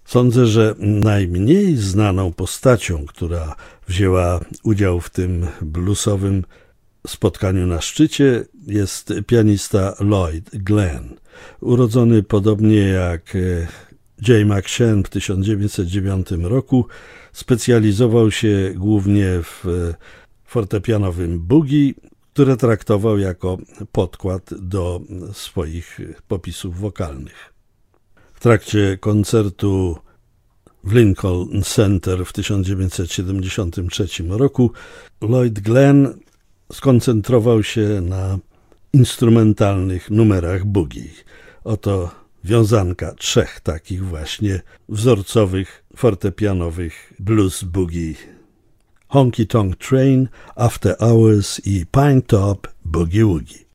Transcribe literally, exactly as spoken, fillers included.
Sądzę, że najmniej znaną postacią, która wzięła udział w tym bluesowym spotkaniu na szczycie, jest pianista Lloyd Glenn. Urodzony podobnie jak Jay McShane w tysiąc dziewięćset dziewiątym roku, specjalizował się głównie w fortepianowym boogie, które traktował jako podkład do swoich popisów wokalnych. W trakcie koncertu w Lincoln Center w tysiąc dziewięćset siedemdziesiątym trzecim roku Lloyd Glenn skoncentrował się na instrumentalnych numerach boogie. Oto wiązanka trzech takich właśnie wzorcowych fortepianowych blues boogie: Honky Tonk Train, After Hours i Pine Top Boogie Woogie.